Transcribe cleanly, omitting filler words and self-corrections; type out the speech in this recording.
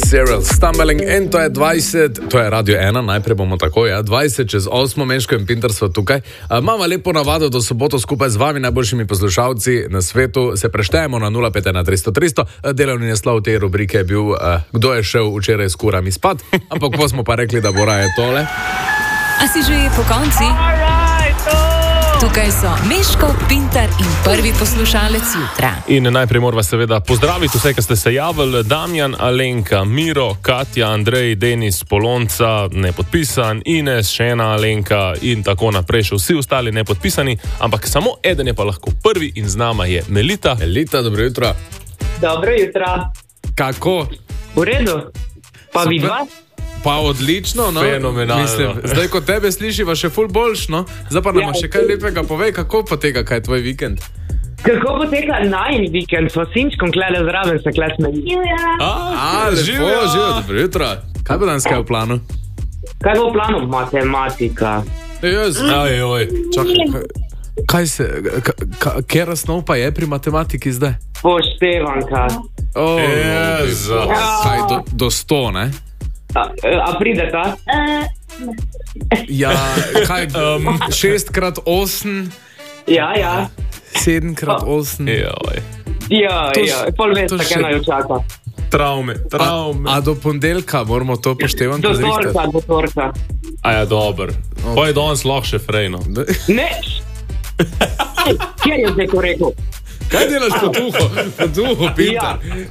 Cyril, Stumbling, in to je 20, to je Radio 1, najprej bomo tako, 20 čez 8, Meško in Pinter sva tukaj. Imamo lepo navado, da soboto skupaj z vami, najboljšimi poslušalci na svetu, se preštejemo na 051 300 300. Delovni naslov te rubrike je bil, kdo je šel včeraj s kurami spat, ampak pa smo pa rekli, da bo raje tole. A si že po konci? Tukaj so Meško, Pinter in prvi poslušalec jutra. In najprej moramo seveda pozdraviti vse, ki ste se javili. Damjan, Alenka, Miro, Katja, Andrej, Denis, Polonca, nepodpisan, Ines, še ena Alenka in tako naprej, še vsi ostali nepodpisani, ampak samo eden je pa lahko prvi in z nama je Melita. Melita, dobro jutro. Dobro jutro. Kako? V redu. Pa Super. vidva? Pa odlično, no. Fenomenalno. Mislim, zdaj, ko tebe slišiva še ful boljš, no. Zdaj pa nam še kaj lepega povej, kako poteka, kaj je tvoj vikend? Kako poteka najin vikend? S sinčkom klede zraven se kle smeli. Lepo, živijo, dobro jutro. Kaj bo danes kaj v planu? Kaj bo v planu? Matematika. Ajoj. Čakaj, kaj se, kera snov pa je pri matematiki zdaj? Poštevanka. Jezu. Kaj, do 100, ne? A prideta? Ja, kaj, 6x8, Ja. 7x8. Joj. Ja, pol to mesta, še- kaj naj očaka. Traume. A do ponedeljka moramo to poštevati Do zrihtati? torka. Aja, dober. Pa je danes lahko še frejno. Ne! Kje je zdaj to rekel? Kaj delaš po duhu, Pinter? Ja.